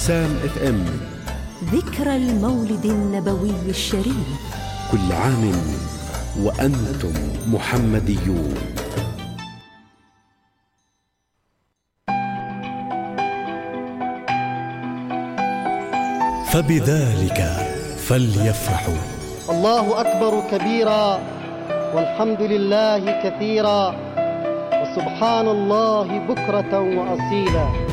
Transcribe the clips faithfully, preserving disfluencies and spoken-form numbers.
بسام اف ام. ذكرى المولد النبوي الشريف. كل عام وأنتم محمديون. فبذلك فليفرحوا. الله أكبر كبيرا والحمد لله كثيرا وسبحان الله بكرة وأصيلا.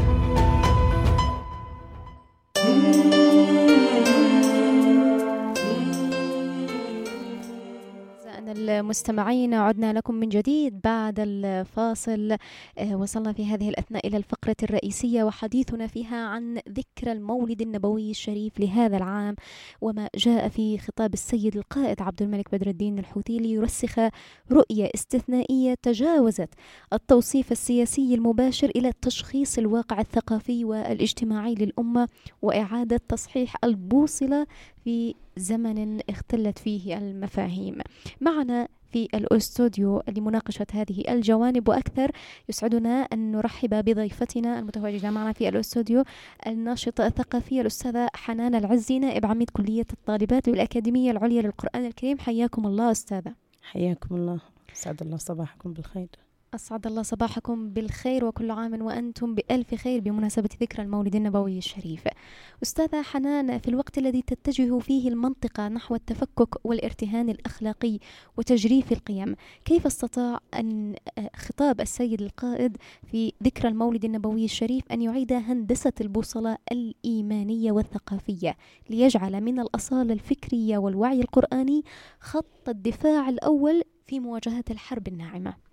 المستمعين، عدنا لكم من جديد بعد الفاصل. وصلنا في هذه الأثناء إلى الفقرة الرئيسية وحديثنا فيها عن ذكرى المولد النبوي الشريف لهذا العام، وما جاء في خطاب السيد القائد عبد الملك بدر الدين الحوثي ليرسخ رؤية استثنائية تجاوزت التوصيف السياسي المباشر إلى تشخيص الواقع الثقافي والاجتماعي للأمة وإعادة تصحيح البوصلة في زمن اختلت فيه المفاهيم. معنا في الأستوديو لمناقشة هذه الجوانب وأكثر يسعدنا أن نرحب بضيفتنا المتواجدة معنا في الأستوديو، الناشطة الثقافية الأستاذة حنان العزي، نائب عميد كلية الطالبات بالأكاديمية العليا للقرآن الكريم. حياكم الله أستاذة. حياكم الله، أسعد الله صباحكم بالخير. أسعد الله صباحكم بالخير وكل عام وأنتم بألف خير بمناسبة ذكرى المولد النبوي الشريف. أستاذة حنان، في الوقت الذي تتجه فيه المنطقة نحو التفكك والارتهان الأخلاقي وتجريف القيم، كيف استطاع أن خطاب السيد القائد في ذكرى المولد النبوي الشريف أن يعيد هندسة البوصلة الإيمانية والثقافية ليجعل من الأصالة الفكرية والوعي القرآني خط الدفاع الأول في مواجهة الحرب الناعمة؟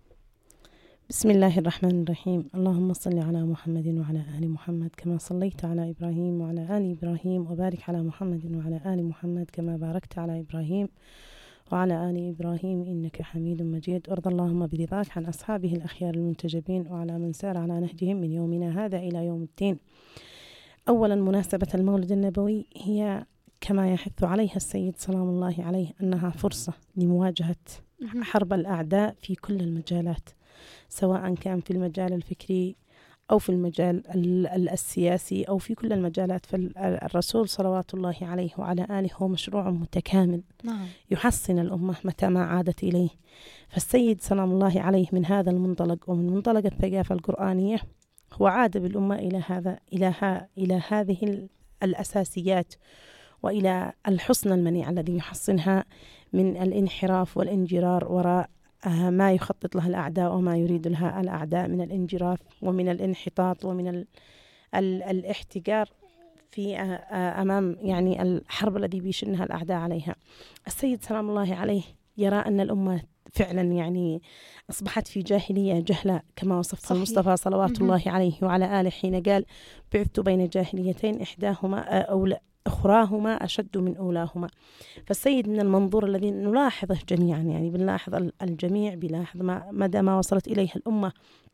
بسم الله الرحمن الرحيم. اللهم صل على محمد وعلى آل محمد كما صليت على إبراهيم وعلى آل إبراهيم، وبارك على محمد وعلى آل محمد كما باركت على إبراهيم وعلى آل إبراهيم إنك حميد مجيد. وارض اللهم برضاك عن أصحابه الأخيار المنتجبين وعلى من سار على نهجهم من يومنا هذا إلى يوم الدين. أولا، مناسبة المولد النبوي هي كما يحث عليها السيد سلام الله عليه أنها فرصة لمواجهة حرب الأعداء في كل المجالات، سواء كان في المجال الفكري أو في المجال السياسي أو في كل المجالات. فالرسول صلوات الله عليه وعلى آله هو مشروع متكامل نعم. يحصن الأمة متى ما عادت إليه. فالسيد سلام الله عليه من هذا المنطلق ومن منطلق الثقافة القرآنية هو عاد بالأمة إلى هذا إلى, ها إلى هذه الأساسيات وإلى الحصن المنيع الذي يحصنها من الانحراف والانجرار وراء ما يخطط له الأعداء وما يريد لها الأعداء من الانجراف ومن الانحطاط ومن ال ال الاحتجار في أمام يعني الحرب الذي بيشنها الأعداء عليها. السيد سلام الله عليه يرى أن الأمة فعلا يعني أصبحت في جاهلية جهلة كما وصفها المصطفى صلوات الله عليه وعلى آله حين قال: بعثت بين جاهليتين إحداهما أو لا أخراهما أشد من أولاهما. فالسيد من المنظور الذي نلاحظه جميعا، يعني بنلاحظ الجميع بيلاحظ ما مدى ما وصلت إليه الأمة،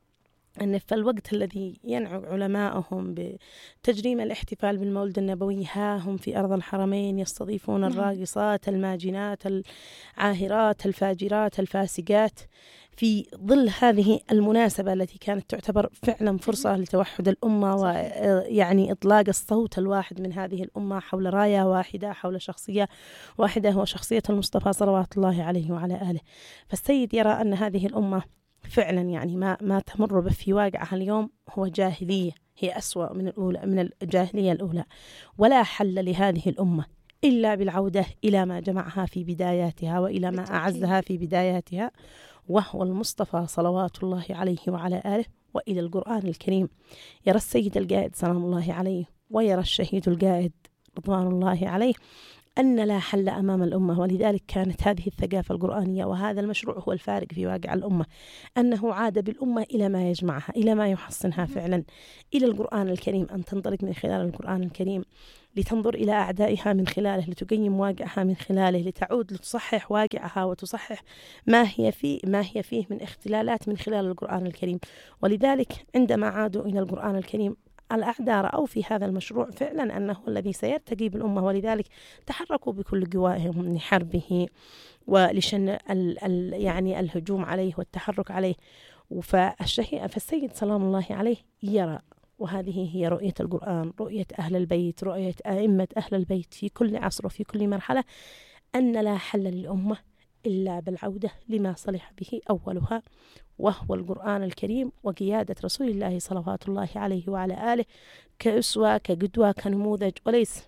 أن في الوقت الذي ينعو علماءهم بتجريم الاحتفال بالمولد النبوي ها هم في أرض الحرمين يستضيفون الراقصات الماجنات العاهرات الفاجرات الفاسقات في ظل هذه المناسبة التي كانت تعتبر فعلا فرصة لتوحد الأمة ويعني إطلاق الصوت الواحد من هذه الأمة حول راية واحدة، حول شخصية واحدة، هو شخصية المصطفى صلوات الله عليه وعلى آله. فالسيد يرى أن هذه الأمة فعلا يعني ما ما تمر به في واقعها اليوم هو جاهلية، هي أسوأ من الأولى من الجاهلية الأولى، ولا حل لهذه الأمة إلا بالعودة إلى ما جمعها في بداياتها وإلى ما أعزها في بداياتها، وهو المصطفى صلوات الله عليه وعلى آله، وإلى القرآن الكريم. يرى السيد القائد سلام الله عليه ويرى الشهيد القائد رضوان الله عليه أن لا حل أمام الأمة، ولذلك كانت هذه الثقافة القرآنية وهذا المشروع هو الفارق في واقع الأمة، أنه عاد بالأمة إلى ما يجمعها، إلى ما يحصنها فعلا، إلى القرآن الكريم، أن تنطلق من خلال القرآن الكريم لتنظر إلى أعدائها من خلاله، لتقيم واقعها من خلاله، لتعود لتصحح واقعها وتصحح ما هي فيه ما هي فيه من اختلالات من خلال القرآن الكريم. ولذلك عندما عادوا إلى القرآن الكريم الأعداء رأوا في هذا المشروع فعلا أنه الذي سيرتقي بالأمة، ولذلك تحركوا بكل قواهم لحربه ولشن ال ال يعني الهجوم عليه والتحرك عليه. فالشهيد فالسيد سلام الله عليه يرى وهذه هي رؤية القرآن، رؤية أهل البيت، رؤية أئمة أهل البيت في كل عصر وفي كل مرحلة، أن لا حل للأمة إلا بالعودة لما صلح به أولها، وهو القرآن الكريم وقيادة رسول الله صلوات الله عليه وعلى آله كأسوة كقدوة كنموذج، وليس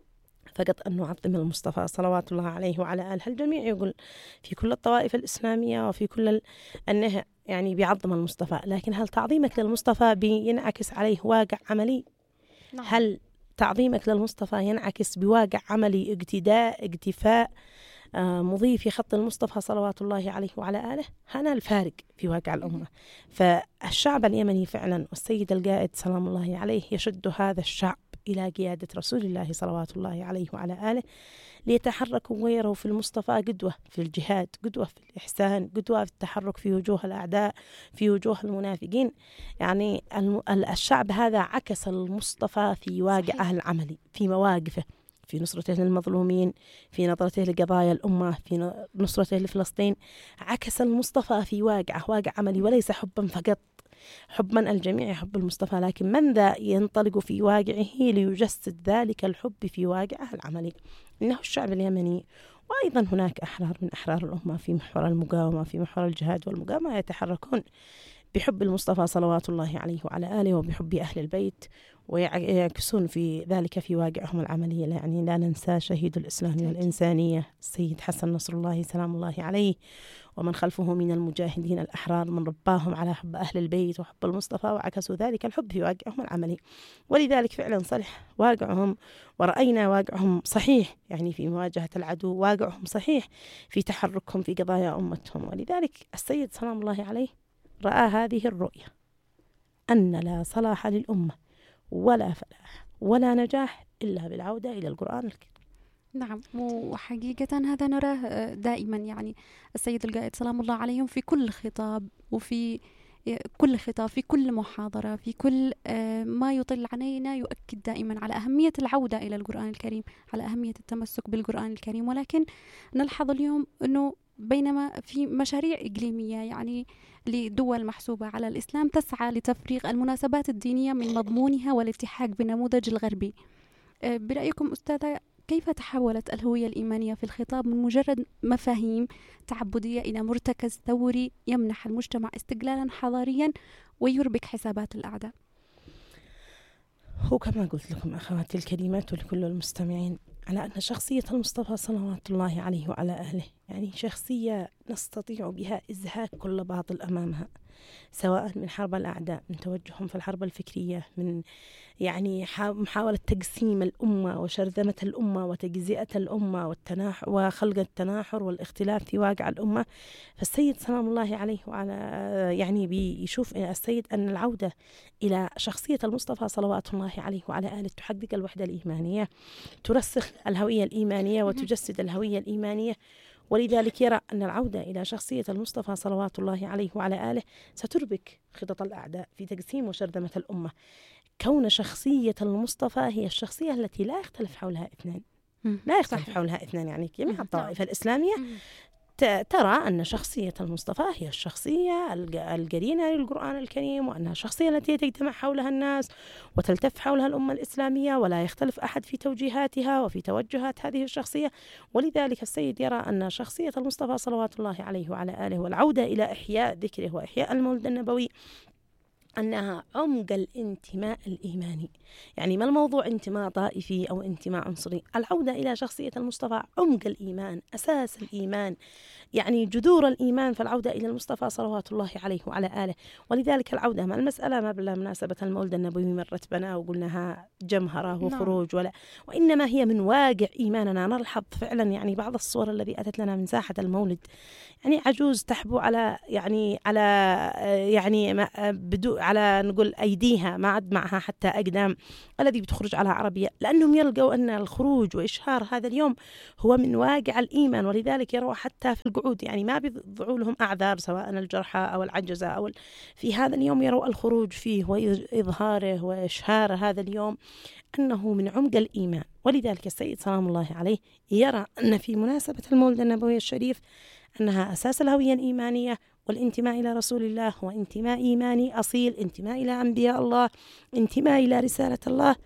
فقط أن نعظم المصطفى صلوات الله عليه وعلى آله. الجميع يقول في كل الطوائف الإسلامية وفي كل أنه يعني بيعظم المصطفى، لكن هل تعظيمك للمصطفى بينعكس عليه واقع عملي؟ نعم. هل تعظيمك للمصطفى ينعكس بواقع عملي اقتداء اقتفاء آه مضي في خط المصطفى صلوات الله عليه وعلى آله؟ هنا الفارق في واقع الأمة. فالشعب اليمني فعلا والسيد القائد سلام الله عليه يشد هذا الشعب إلى قيادة رسول الله صلوات الله عليه وعلى آله ليتحركوا ويروا في المصطفى قدوة في الجهاد، قدوة في الإحسان، قدوة في التحرك في وجوه الأعداء، في وجوه المنافقين. يعني الشعب هذا عكس المصطفى في واقعه العملي، في مواقفه، في نصرته للمظلومين، في نظرته لقضايا الأمة، في نصرته لفلسطين. عكس المصطفى في واقعه، واقع عملي، وليس حبا فقط، حبا الجميع يحب المصطفى، لكن من ذا ينطلق في واقعه ليجسد ذلك الحب في واقعه العملي، إنه الشعب اليمني. وأيضا هناك أحرار من أحرار الأمة في محور المقاومة، في محور الجهاد والمقاومة، يتحركون بحب المصطفى صلوات الله عليه وعلى آله وبحب أهل البيت، ويعكسون في ذلك في واقعهم العملي. يعني لا ننسى شهيد الإسلام والإنسانية السيد حسن نصر الله سلام الله عليه، ومن خلفه من المجاهدين الأحرار من رباهم على حب أهل البيت وحب المصطفى، وعكسوا ذلك الحب في واقعهم العملي. ولذلك فعلا صلح واقعهم، ورأينا واقعهم صحيح يعني في مواجهة العدو، واقعهم صحيح في تحركهم في قضايا أمتهم. ولذلك السيد سلام الله عليه رأى هذه الرؤية، أن لا صلاح للأمة ولا فلاح ولا نجاح إلا بالعودة إلى القرآن الكريم. نعم، وحقيقة هذا نراه دائما، يعني السيد القائد سلام الله عليهم في كل خطاب وفي كل خطاب في كل محاضرة في كل ما يطل علينا يؤكد دائما على أهمية العودة إلى القرآن الكريم، على أهمية التمسك بالقرآن الكريم. ولكن نلحظ اليوم أنه بينما في مشاريع إقليمية يعني لدول محسوبة على الإسلام تسعى لتفريغ المناسبات الدينية من مضمونها والالتحاق بالنموذج الغربي، برأيكم أستاذة كيف تحولت الهوية الإيمانية في الخطاب من مجرد مفاهيم تعبدية إلى مرتكز ثوري يمنح المجتمع استقلالا حضاريا ويربك حسابات الأعداء؟ هو كما قلت لكم أخواتي الكريمات ولكل المستمعين على أن شخصية المصطفى صلوات الله عليه وعلى أهله يعني شخصية نستطيع بها إزهاق كل باطل أمامها، سواء من حرب الأعداء، من توجههم في الحرب الفكرية، من يعني محاولة تقسيم الأمة وشرذمة الأمة وتجزئة الأمة والتناحر وخلق التناحر والاختلاف في واقع الأمة. فالسيد سلام الله عليه وعلى يعني بيشوف السيد أن العودة إلى شخصية المصطفى صلوات الله عليه وعلى آله تحقق الوحدة الإيمانية، ترسخ الهوية الإيمانية وتجسد الهوية الإيمانية. ولذلك يرى أن العودة إلى شخصية المصطفى صلوات الله عليه وعلى آله ستربك خطط الأعداء في تقسيم وشرذمة الأمة، كون شخصية المصطفى هي الشخصية التي لا يختلف حولها اثنان، لا يختلف حولها اثنان يعني جميع الطوائف الإسلامية ترى أن شخصية المصطفى هي الشخصية القرينة للقرآن الكريم، وأنها الشخصية التي تجتمع حولها الناس وتلتف حولها الأمة الإسلامية، ولا يختلف أحد في توجيهاتها وفي توجهات هذه الشخصية. ولذلك السيد يرى أن شخصية المصطفى صلوات الله عليه وعلى آله والعودة إلى إحياء ذكره وإحياء المولد النبوي أنها عمق الانتماء الإيماني. يعني ما الموضوع انتماء طائفي أو انتماء عنصري، العودة إلى شخصية المصطفى عمق الإيمان، أساس الإيمان، يعني جذور الإيمان، فالعودة إلى المصطفى صلوات الله عليه وعلى آله. ولذلك العودة ما المسألة ما بلا مناسبة المولد النبوي مرت بنا وقلناها جمهرة وخروج ولا، وإنما هي من واقع إيماننا. نلحظ فعلا يعني بعض الصور التي أتت لنا من ساحة المولد، يعني عجوز تحبو على يعني على يعني بدو على نقول أيديها ما عد معها حتى أقدام الذي بتخرج على عربية، لأنهم يلقوا أن الخروج وإشهار هذا اليوم هو من واقع الإيمان. ولذلك يروا حتى في القعود يعني ما بيضعوا لهم أعذار سواء الجرحى أو العجزة أو في هذا اليوم يروا الخروج فيه وإظهاره وإشهار هذا اليوم أنه من عمق الإيمان. ولذلك السيد سلام الله عليه يرى أن في مناسبة المولد النبوي الشريف أنها أساس الهوية الإيمانية والانتماء إلى رسول الله هو انتماء إيماني أصيل، انتماء إلى أنبياء الله، انتماء إلى رسالة الله.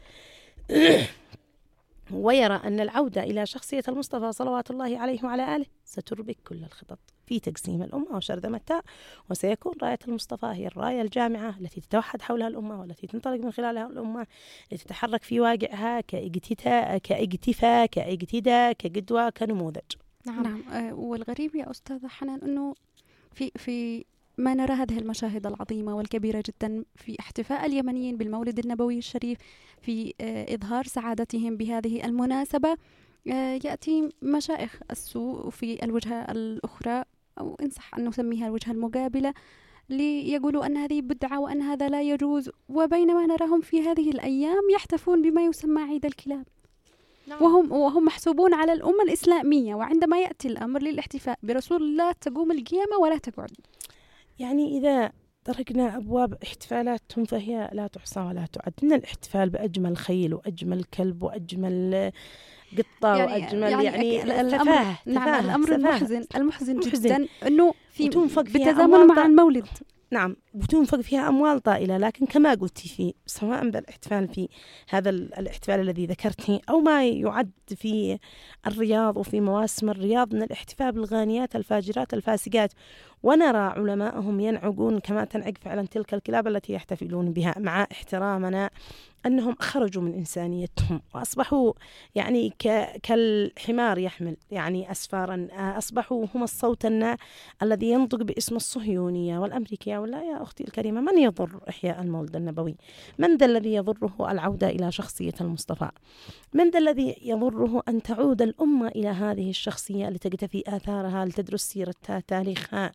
ويرى أن العودة إلى شخصية المصطفى صلوات الله عليه وعلى آله ستربك كل الخطط في تقسيم الأمة وشرذمتها، وسيكون راية المصطفى هي الراية الجامعة التي تتوحد حولها الأمة، والتي تنطلق من خلالها الأمة لتتحرك في واقعها كاقتتاء كاقتفاء كاقتداء كقدوة كنموذج. نعم, نعم. آه والغريب يا أستاذة حنان أنه في في ما نرى هذه المشاهد العظيمة والكبيرة جدا في احتفاء اليمنيين بالمولد النبوي الشريف، في آه إظهار سعادتهم بهذه المناسبة، آه يأتي مشايخ السوء في الوجهة الأخرى، أو إن صح أن نسميها الوجهة المقابلة، ليقولوا أن هذه بدعة وأن هذا لا يجوز، وبينما نراهم في هذه الأيام يحتفون بما يسمى عيد الكلاب. نعم. وهم وهم محسوبون على الأمة الإسلامية، وعندما يأتي الأمر للاحتفاء برسول الله تقوم القيامة ولا تقعد. يعني إذا طرقنا أبواب احتفالاتهم فهي لا تحصى ولا تعد، من الاحتفال بأجمل خيل وأجمل كلب وأجمل قطة يعني وأجمل يعني, يعني الأمر تفاهة نعم تفاهة الأمر تفاهة المحزن المحزن محزن. جدا أنه في بالتزامن مع المولد. نعم، وتنفق فيها أموال طائلة، لكن كما قلت في سواء بالاحتفال في هذا الاحتفال الذي ذكرته أو ما يعد في الرياض وفي مواسم الرياض من الاحتفال بالغانيات الفاجرات الفاسقات، ونرى علماءهم ينعقون كما تنعق فعلا تلك الكلاب التي يحتفلون بها، مع احترامنا أنهم خرجوا من إنسانيتهم وأصبحوا يعني كالحمار يحمل يعني أسفارا، أصبحوا هم الصوت النا الذي ينطق باسم الصهيونية والأمريكية. ولا يا أختي الكريمة، من يضر إحياء المولد النبوي؟ من ذا الذي يضره العودة إلى شخصية المصطفى؟ من ذا الذي يضره أن تعود الأمة إلى هذه الشخصية لتقتفي آثارها، لتدرس سيرتها، تاريخها،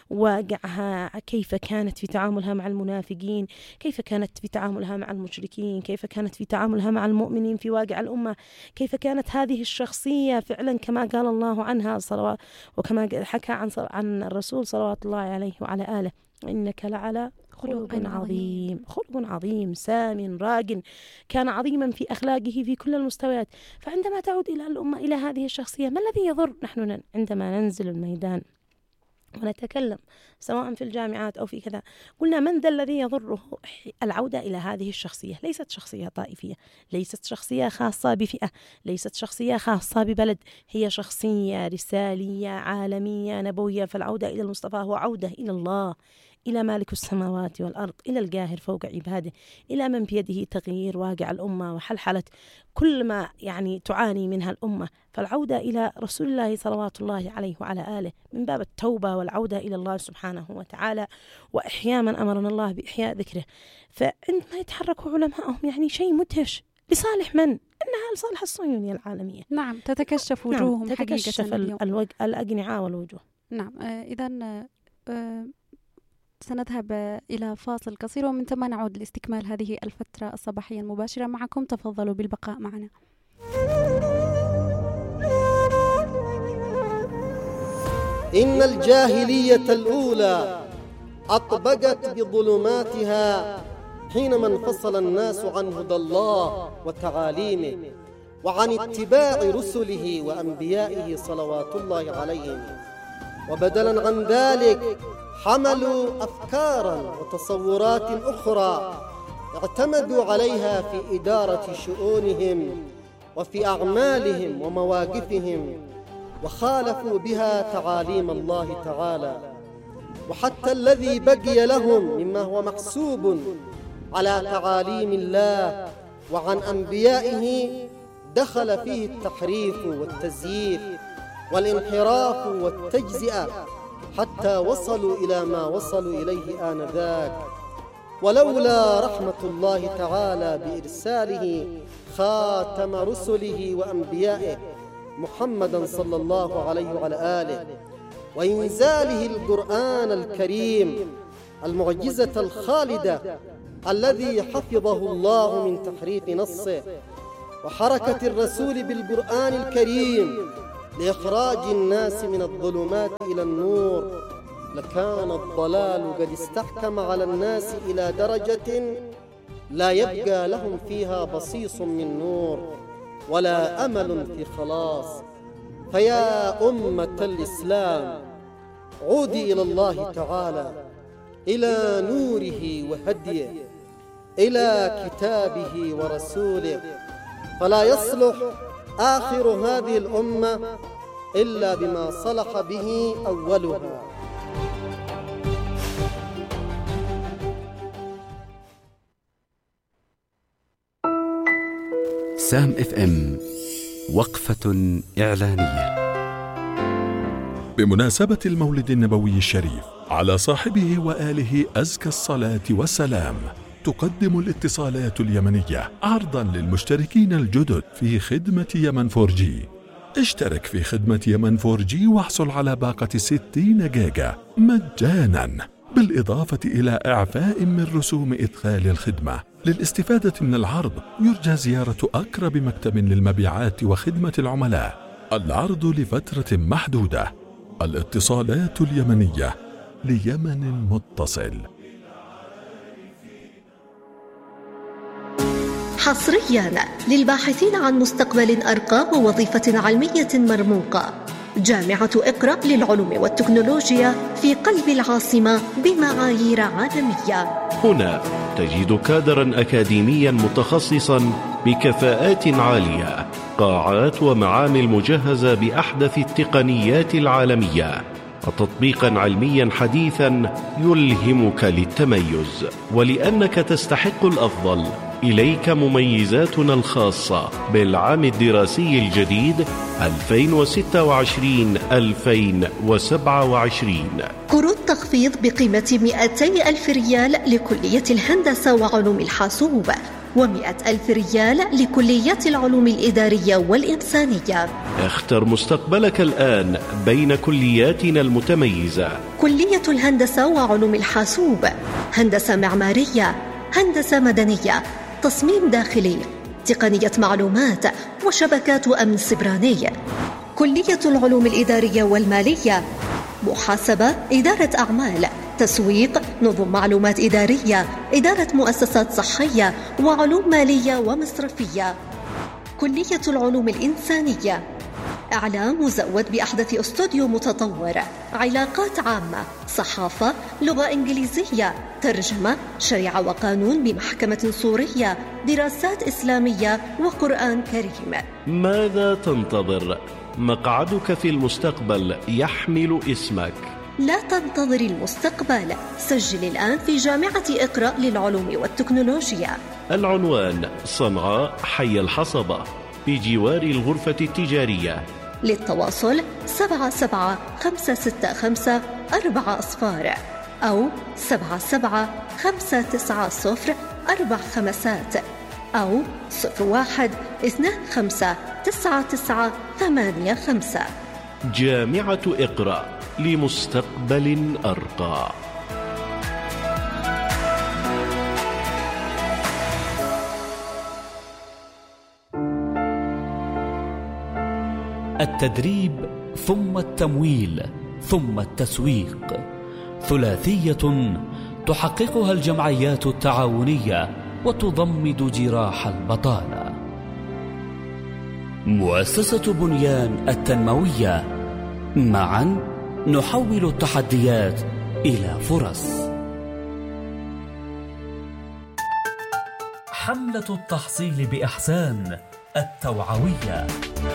واقعها، كيف كانت في تعاملها مع المنافقين، كيف كانت في تعاملها مع المشركين، كيف كانت في تعاملها مع المؤمنين في واقع الأمة، كيف كانت هذه الشخصية فعلا كما قال الله عنها صلوات، وكما حكى عن عن الرسول صلوات الله عليه وعلى آله: إنك لعلى خلق عظيم. خلق عظيم سام راق، كان عظيما في أخلاقه في كل المستويات. فعندما تعود إلى الأمة إلى هذه الشخصية، ما الذي يضر نحن عندما ننزل الميدان ونتكلم سواء في الجامعات أو في كذا؟ قلنا من ذا الذي يضره العودة إلى هذه الشخصية؟ ليست شخصية طائفية، ليست شخصية خاصة بفئة، ليست شخصية خاصة ببلد، هي شخصية رسالية عالمية نبوية. فالعودة إلى المصطفى هو عودة إلى الله، إلى مالك السماوات والأرض، إلى القاهر فوق عباده، إلى من بيده تغيير واقع الأمة وحلحلة كل ما يعني تعاني منها الأمة. فالعودة إلى رسول الله صلوات الله عليه وعلى آله من باب التوبة والعودة إلى الله سبحانه وتعالى، وإحياء من أمرنا الله بإحياء ذكره. فعندما يتحركوا علماءهم يعني شيء مدهش لصالح من؟ إنها لصالح الصهيونية العالمية. نعم، تتكشف وجوههم. نعم، تتكشف الوج... الأقنعة والوجوه. نعم. آه إذن آه سنذهب إلى فاصل قصير، ومن ثم نعود لاستكمال هذه الفترة الصباحية المباشرة معكم. تفضلوا بالبقاء معنا. إن الجاهلية الأولى أطبقت بظلماتها حينما انفصل الناس عن هدى الله وتعاليمه وعن اتباع رسله وأنبيائه صلوات الله عليهم، وبدلا عن ذلك حملوا أفكاراً وتصورات أخرى اعتمدوا عليها في إدارة شؤونهم وفي أعمالهم ومواقفهم، وخالفوا بها تعاليم الله تعالى. وحتى الذي بقي لهم مما هو محسوب على تعاليم الله وعن أنبيائه دخل فيه التحريف والتزييف والانحراف والتجزئة، حتى وصلوا إلى ما وصلوا إليه آنذاك. ولولا رحمة الله تعالى بإرساله خاتم رسله وأنبيائه محمدا صلى الله عليه وعلى آله، وإنزاله القرآن الكريم المعجزة الخالدة الذي حفظه الله من تحريف نصه، وحركة الرسول بالقرآن الكريم لإخراج الناس من الظلمات إلى النور، لكان الضلال قد استحكم على الناس إلى درجة لا يبقى لهم فيها بصيص من نور ولا أمل في خلاص. فيا أمة الإسلام، عودي إلى الله تعالى، إلى نوره وهديه، إلى كتابه ورسوله، فلا يصلح آخر هذه الأمة إلا بما صلح به أولها. سام اف ام، وقفة إعلانية. بمناسبة المولد النبوي الشريف على صاحبه وآله أزكى الصلاة والسلام، تقدم الاتصالات اليمنية عرضا للمشتركين الجدد في خدمة يمن فور جي. اشترك في خدمة يمن فور جي واحصل على باقة ستين جيجا مجانا، بالإضافة إلى إعفاء من رسوم إدخال الخدمة. للاستفادة من العرض يرجى زيارة أقرب مكتب للمبيعات وخدمة العملاء. العرض لفترة محدودة. الاتصالات اليمنية ليمن متصل. حصريا للباحثين عن مستقبل أرقى ووظيفة علمية مرموقة، جامعة اقرأ للعلوم والتكنولوجيا في قلب العاصمة بمعايير عالمية. هنا تجد كادرا أكاديميا متخصصا بكفاءات عالية، قاعات ومعامل مجهزة بأحدث التقنيات العالمية، وتطبيقا علميا حديثا يلهمك للتميز. ولأنك تستحق الأفضل، إليك مميزاتنا الخاصة بالعام الدراسي الجديد ألفين وستة وعشرين ألفين وسبعة وعشرين. كروت تخفيض بقيمة مئتي ألف ريال لكلية الهندسة وعلوم الحاسوب، ومئة ألف ريال لكليات العلوم الإدارية والإنسانية. اختر مستقبلك الآن بين كلياتنا المتميزة: كلية الهندسة وعلوم الحاسوب، هندسة معمارية، هندسة مدنية، تصميم داخلي، تقنية معلومات وشبكات وأمن سبراني. كلية العلوم الإدارية والمالية، محاسبة، إدارة أعمال، تسويق، نظم معلومات إدارية، إدارة مؤسسات صحية، وعلوم مالية ومصرفية. كلية العلوم الإنسانية، إعلام مزود بأحدث استوديو متطور، علاقات عامة، صحافة، لغة إنجليزية، ترجمة، شريعة وقانون بمحكمة سورية، دراسات إسلامية وقرآن كريم. ماذا تنتظر؟ مقعدك في المستقبل يحمل اسمك. لا تنتظر المستقبل، سجل الآن في جامعة اقرأ للعلوم والتكنولوجيا. العنوان: صنعاء، حي الحصبة، بجوار الغرفة التجارية. للتواصل سبعة سبعة خمسة ستة خمسة أربعة أصفار أو سبعة سبعة خمسة تسعة صفر أربع خمسات أو صفر واحد اثنان خمسة تسعة تسعة ثمانية خمسة. جامعة اقرأ لمستقبل أرقى. التدريب ثم التمويل ثم التسويق، ثلاثية تحققها الجمعيات التعاونية وتضمد جراح البطالة. مؤسسة بنيان التنموية، معا نحول التحديات إلى فرص. حملة التحصيل بإحسان التوعوية.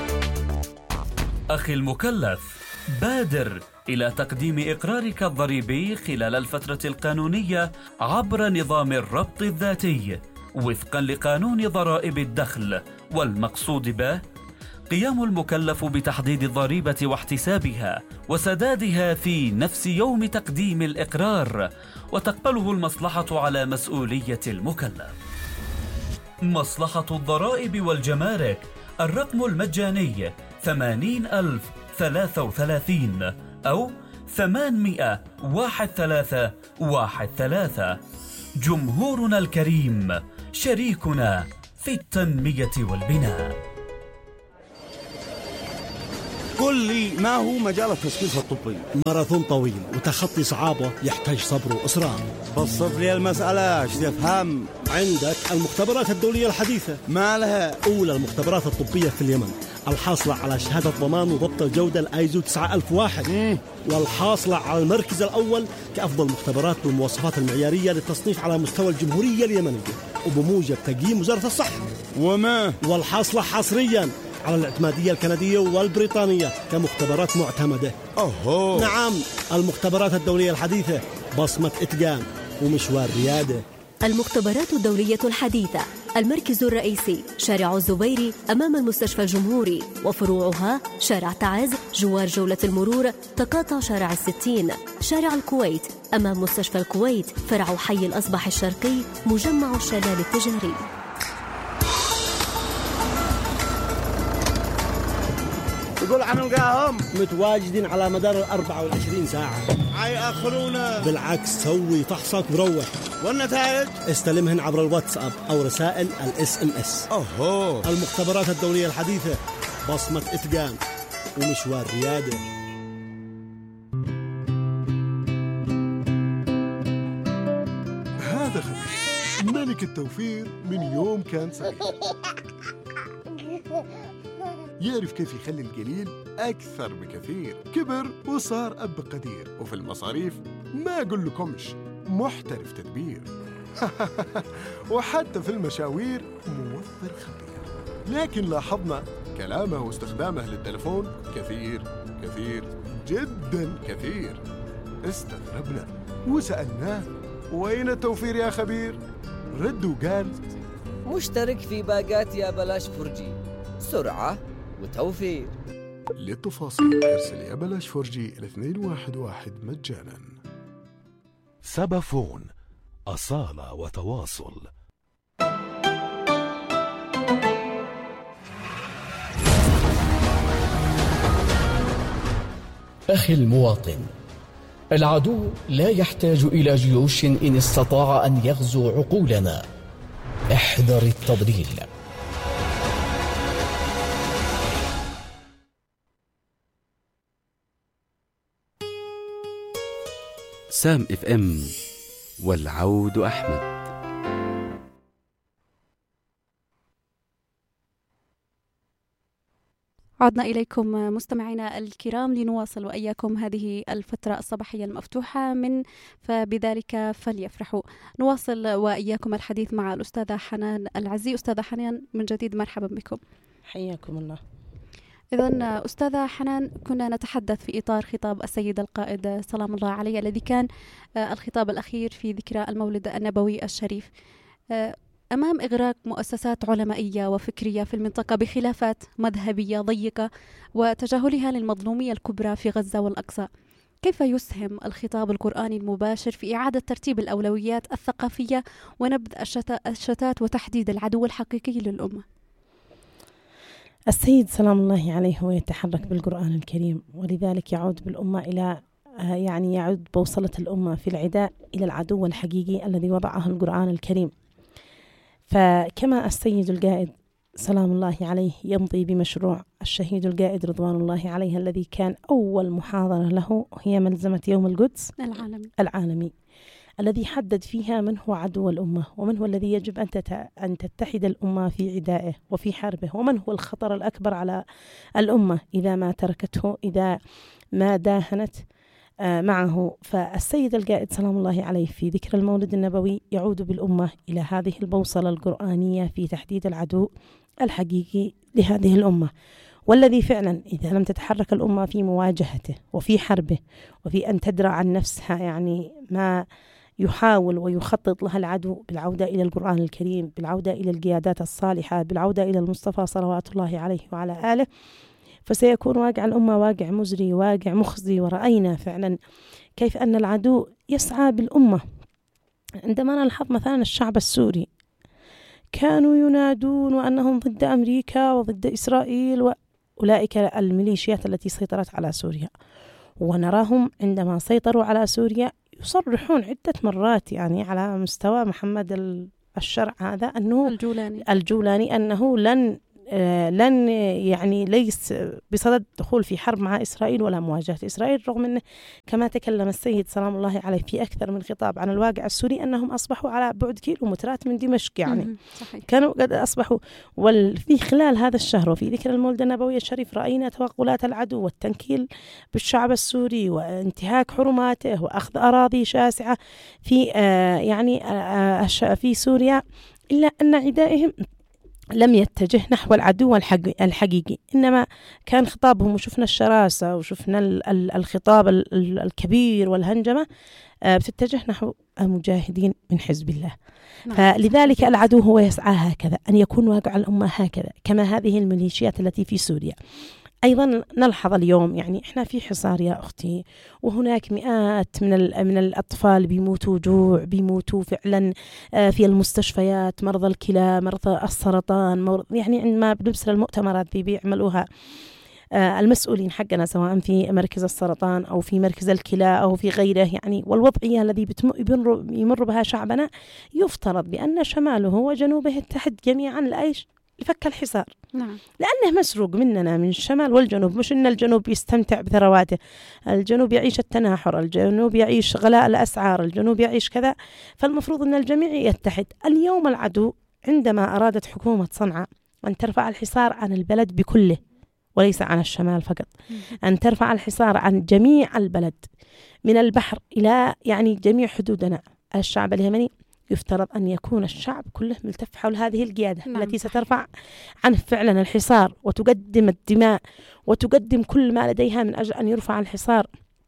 أخي المكلف، بادر إلى تقديم إقرارك الضريبي خلال الفترة القانونية عبر نظام الربط الذاتي وفقا لقانون ضرائب الدخل، والمقصود به قيام المكلف بتحديد الضريبة واحتسابها وسدادها في نفس يوم تقديم الإقرار، وتقبله المصلحة على مسؤولية المكلف. مصلحة الضرائب والجمارك، الرقم المجاني ثمانين ألف ثلاثة وثلاثين أو ثمانمائة واحد ثلاثة واحد ثلاثة. جمهورنا الكريم شريكنا في التنمية والبناء. قل لي ما هو مجال التثقيف الطبي؟ ماراثون طويل وتخطي صعابه يحتاج صبر وإصرار. بسط لي المسألة ايش تفهم؟ عندك المختبرات الدولية الحديثة. ما لها؟ أولى المختبرات الطبية في اليمن، الحاصلة على شهادة ضمان وضبط الجودة الآيزو تسعة ألف وواحد، مم. والحاصلة على المركز الأول كأفضل مختبرات بالمواصفات المعيارية للتصنيف على مستوى الجمهورية اليمنية وبموجب تقييم وزارة الصحة. وما والحاصلة حصريا على الاعتمادية الكندية والبريطانية كمختبرات معتمدة. أوه. نعم، المختبرات الدولية الحديثة بصمة إتقان ومشوار ريادة. المختبرات الدولية الحديثة، المركز الرئيسي شارع الزبيري أمام المستشفى الجمهوري، وفروعها شارع تعز جوار جولة المرور تقاطع شارع الستين، شارع الكويت أمام مستشفى الكويت فرع حي الأصبح الشرقي مجمع الشلال التجاري. يقول عن نلقاهم متواجدين على مدار الأربعة والعشرين ساعة. حيأخرونا؟ بالعكس، سوي فحصك وروح. والنتائج استلمهن عبر الواتساب أو رسائل الاس ام اس. أوه. المختبرات الدولية الحديثة بصمة إتقان ومشوار ريادة. هذا خبير ملك التوفير من يوم كان صغير، يعرف كيف يخلي القليل أكثر بكثير. كبر وصار أب قدير، وفي المصاريف ما أقول لكمش محترف تدبير. وحتى في المشاوير موفر خبير. لكن لاحظنا كلامه واستخدامه للتلفون كثير كثير جدا كثير. استغربنا وسألناه وين التوفير يا خبير؟ رد وقال مشترك في باقات يا بلاش فرجي، سرعة وتوفير. للتفاصيل ارسل يا بلاش فرجي الاثنين واحد واحد مجانا. سبافون، أصالة وتواصل. أخي المواطن، العدو لا يحتاج إلى جيوش إن استطاع أن يغزو عقولنا. احذر التضليل. سام اف ام، والعود أحمد. عدنا إليكم مستمعينا الكرام لنواصل وإياكم هذه الفترة الصباحية المفتوحة من فبذلك فليفرحوا. نواصل وإياكم الحديث مع الأستاذة حنان العزي. أستاذة حنان، من جديد مرحبا بكم. حياكم الله. إذن أستاذة حنان، كنا نتحدث في إطار خطاب السيد القائد سلام الله عليه الذي كان الخطاب الأخير في ذكرى المولد النبوي الشريف، أمام إغراق مؤسسات علمائية وفكرية في المنطقة بخلافات مذهبية ضيقة وتجاهلها للمظلومية الكبرى في غزة والأقصى. كيف يسهم الخطاب القرآني المباشر في إعادة ترتيب الأولويات الثقافية ونبذ الشتات وتحديد العدو الحقيقي للأمة؟ السيد سلام الله عليه هو يتحرك بالقرآن الكريم، ولذلك يعود بالأمة إلى يعني يعود بوصلة الأمة في العداء إلى العدو الحقيقي الذي وضعه القرآن الكريم. فكما السيد القائد سلام الله عليه يمضي بمشروع الشهيد القائد رضوان الله عليه الذي كان أول محاضرة له هي ملزمة يوم القدس العالمي, العالمي الذي حدد فيها من هو عدو الأمة، ومن هو الذي يجب أن أن تتحد الأمة في عدائه وفي حربه، ومن هو الخطر الأكبر على الأمة إذا ما تركته، إذا ما داهنت معه. فالسيد القائد سلام الله عليه في ذكر المولد النبوي يعود بالأمة إلى هذه البوصلة القرآنية في تحديد العدو الحقيقي لهذه الأمة، والذي فعلا إذا لم تتحرك الأمة في مواجهته وفي حربه وفي أن تدرع عن نفسها يعني ما يحاول ويخطط لها العدو بالعودة إلى القرآن الكريم، بالعودة إلى القيادات الصالحة، بالعودة إلى المصطفى صلوات الله عليه وعلى آله، فسيكون واقع الأمة واقع مزري، واقع مخزي. ورأينا فعلا كيف أن العدو يسعى بالأمة. عندما نلحظ مثلا الشعب السوري كانوا ينادون أنهم ضد أمريكا وضد إسرائيل وأولئك الميليشيات التي سيطرت على سوريا، ونراهم عندما سيطروا على سوريا يصرحون عدة مرات يعني على مستوى محمد الشرع هذا أنه الجولاني, الجولاني أنه لن لن يعني ليس بصدد الدخول في حرب مع إسرائيل ولا مواجهة إسرائيل، رغم أنه كما تكلم السيد سلام الله عليه في أكثر من خطاب عن الواقع السوري أنهم أصبحوا على بعد كيلومترات من دمشق، يعني صحيح. كانوا قد أصبحوا. وفي خلال هذا الشهر وفي ذكر المولد النبوي الشريف رأينا توغلات العدو والتنكيل بالشعب السوري وانتهاك حرماته وأخذ أراضي شاسعة في آه يعني آه في سوريا، إلا أن عدائهم لم يتجه نحو العدو الحقيقي، إنما كان خطابهم، وشفنا الشراسة وشفنا الخطاب الكبير والهنجمة بتتجه نحو المجاهدين من حزب الله. فلذلك العدو هو يسعى هكذا أن يكون واقع الأمة هكذا، كما هذه الميليشيات التي في سوريا. أيضا نلحظ اليوم يعني إحنا في حصار يا أختي، وهناك مئات من من الأطفال بيموتوا جوع، بيموتوا فعلا في المستشفيات، مرضى الكلى، مرضى السرطان، مرض يعني عندما بنبصر المؤتمرات دي بيعملوها المسؤولين حقنا سواء في مركز السرطان أو في مركز الكلى أو في غيره، يعني والوضعية الذي يمر بها شعبنا، يفترض بأن شماله وجنوبه يتحد جميعا لأيش؟ لفك الحصار. نعم. لأنه مسروق مننا من الشمال والجنوب، مش إن الجنوب يستمتع بثرواته، الجنوب يعيش التناحر، الجنوب يعيش غلاء الأسعار، الجنوب يعيش كذا. فالمفروض أن الجميع يتحد. اليوم العدو عندما أرادت حكومة صنعاء أن ترفع الحصار عن البلد بكله وليس عن الشمال فقط، أن ترفع الحصار عن جميع البلد من البحر إلى يعني جميع حدودنا، الشعب اليمني يفترض أن يكون الشعب كله ملتف حول هذه القيادة. نعم. التي سترفع عنه فعلا الحصار وتقدم الدماء وتقدم كل ما لديها من أجل أن يرفع الحصار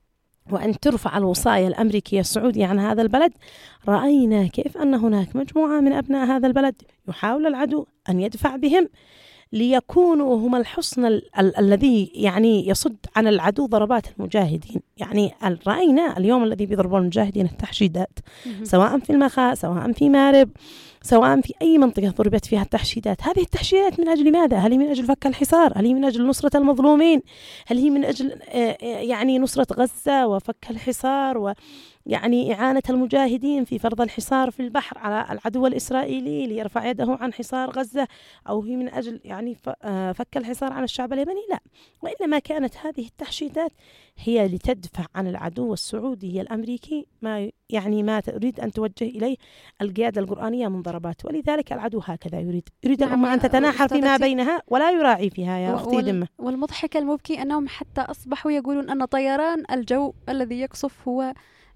وأن ترفع الوصاية الأمريكية السعودية عن هذا البلد. رأينا كيف أن هناك مجموعة من أبناء هذا البلد يحاول العدو أن يدفع بهم ليكونوا هم الحصن ال- ال- الذي يعني يصد عن العدو ضربات المجاهدين. يعني رأينا اليوم الذي بيضربوا المجاهدين التحشيدات، سواء في المخا، سواء في مارب، سواء في أي منطقة ضربت فيها التحشيدات. هذه التحشيدات من أجل ماذا؟ هل هي من أجل فك الحصار؟ هل هي من أجل نصرة المظلومين؟ هل هي من أجل يعني نصرة غزة وفك الحصار ويعني إعانة المجاهدين في فرض الحصار في البحر على العدو الإسرائيلي ليرفع يده عن حصار غزة؟ أو هي من أجل يعني فك الحصار عن الشعب اليمني؟ لا، وإنما كانت هذه التحشيدات هي لتدفع عن العدو السعودي الأمريكي ما يعني ما تريد أن توجه إليه القيادة القرآنية من ضربات. ولذلك العدو هكذا يريد يريد نعم. الأمة أن تتناحر فيما بينها ولا يراعي فيها يا أختي وال... دمة. والمضحك المبكي أنهم حتى أصبحوا يقولون أن طيران الجو الذي يقصف هو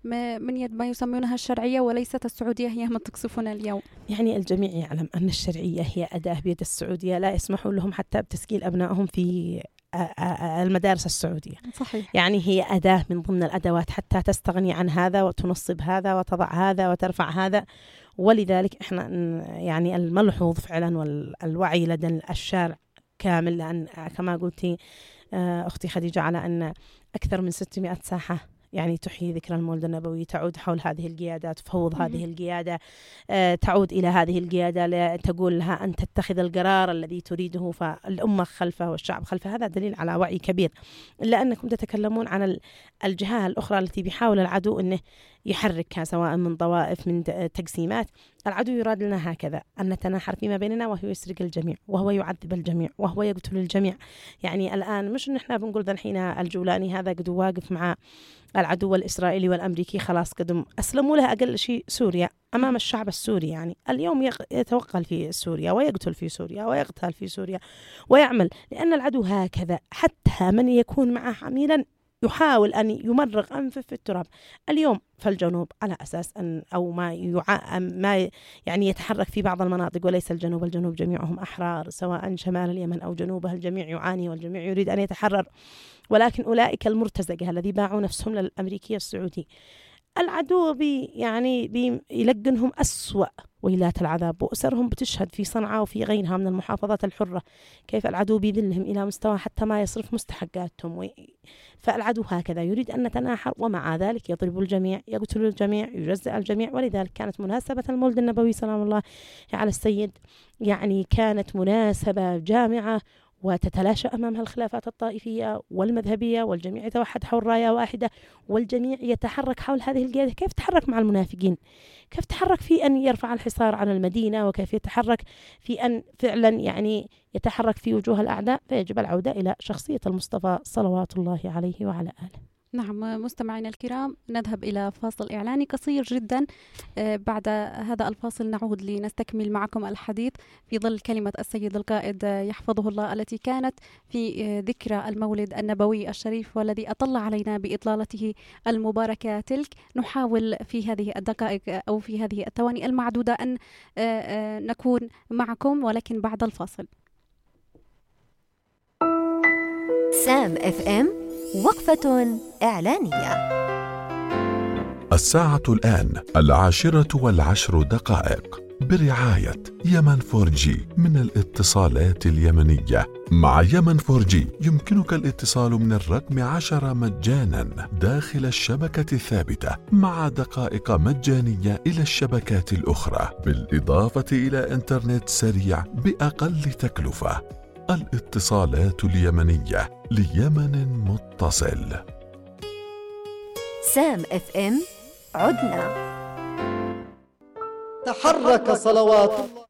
من يد ما يسمونها الشرعية وليست السعودية هي من تقصفنا اليوم. يعني الجميع يعلم أن الشرعية هي أداة بيد السعودية، لا يسمحوا لهم حتى بتسجيل أبنائهم في المدارس السعودية. صحيح. يعني هي أداة من ضمن الأدوات حتى تستغني عن هذا وتنصب هذا وتضع هذا وترفع هذا. ولذلك إحنا يعني الملحوظ فعلا والوعي لدى الشارع كامل، لأن كما قلتي أختي خديجة على أن أكثر من ستمائة ساحة يعني تحيي ذكرى المولد النبوي تعود حول هذه القيادة، تفوض هذه القيادة، آه، تعود إلى هذه القيادة تقول لها أن تتخذ القرار الذي تريده، فالأمة خلفه والشعب خلفه. هذا دليل على وعي كبير. إلا أنكم تتكلمون عن الجهة الأخرى التي بيحاول العدو أنه يحركها سواء من طوائف من تقسيمات. العدو يراد لنا هكذا أن نتناحر فيما بيننا، وهو يسرق الجميع وهو يعذب الجميع وهو يقتل الجميع. يعني الآن مش إن إحنا بنقول ذا الحين الجولاني هذا قد واقف مع العدو الإسرائيلي والأمريكي، خلاص قدم أسلموا له أقل شيء سوريا أمام الشعب السوري. يعني اليوم يتوغل في سوريا ويقتل في سوريا ويقتل في سوريا ويعمل، لأن العدو هكذا حتى من يكون معه عميلا يحاول أن يمرغ أنفه في التراب. اليوم في الجنوب على أساس أن أو ما يع... ما يعني يتحرك في بعض المناطق، وليس الجنوب، الجنوب جميعهم أحرار، سواء شمال اليمن أو جنوبها الجميع يعاني والجميع يريد أن يتحرر. ولكن أولئك المرتزقة الذي باعوا نفسهم للأمريكية السعودي، العدو بي يعني بيلقنهم أسوأ ويلات العذاب، وأسرهم بتشهد في صنعاء وفي غيرها من المحافظات الحرة كيف العدو بيذلهم إلى مستوى حتى ما يصرف مستحقاتهم. و... فالعدو هكذا يريد أن نتناحر، ومع ذلك يضرب الجميع، يقتل الجميع، يجزئ الجميع. ولذلك كانت مناسبة المولد النبوي سلام الله على السيد يعني كانت مناسبة جامعة وتتلاشى أمامها الخلافات الطائفية والمذهبية، والجميع يتوحد حول راية واحدة، والجميع يتحرك حول هذه القيادة. كيف تحرك مع المنافقين؟ كيف تحرك في أن يرفع الحصار عن المدينة؟ وكيف يتحرك في أن فعلا يعني يتحرك في وجوه الأعداء؟ فيجب العودة إلى شخصية المصطفى صلوات الله عليه وعلى آله. نعم مستمعينا الكرام، نذهب إلى فاصل إعلاني قصير جدا. بعد هذا الفاصل نعود لنستكمل معكم الحديث في ظل كلمة السيد القائد يحفظه الله التي كانت في ذكرى المولد النبوي الشريف والذي أطل علينا بإطلالته المباركة تلك. نحاول في هذه الدقائق أو في هذه الثواني المعدودة أن نكون معكم، ولكن بعد الفاصل. سام اف ام وقفة إعلانية. الساعة الآن العاشرة والعشر دقائق برعاية يمن فور جي من الاتصالات اليمنية. مع يمن فور جي يمكنك الاتصال من الرقم عشرة مجانا داخل الشبكة الثابتة، مع دقائق مجانية إلى الشبكات الأخرى، بالإضافة إلى إنترنت سريع بأقل تكلفة. الاتصالات اليمنية ليمن متصل. سام اف ام، عدنا. تحرك صلوات